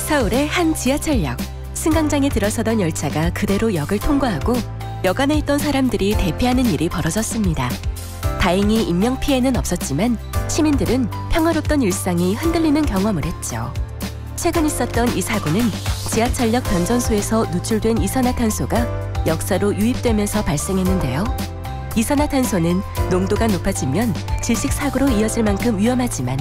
서울의 한 지하철역. 승강장에 들어서던 열차가 그대로 역을 통과하고 역 안에 있던 사람들이 대피하는 일이 벌어졌습니다. 다행히 인명피해는 없었지만 시민들은 평화롭던 일상이 흔들리는 경험을 했죠. 최근 있었던 이 사고는 지하철역 변전소에서 누출된 이산화탄소가 역사로 유입되면서 발생했는데요. 이산화탄소는 농도가 높아지면 질식사고로 이어질 만큼 위험하지만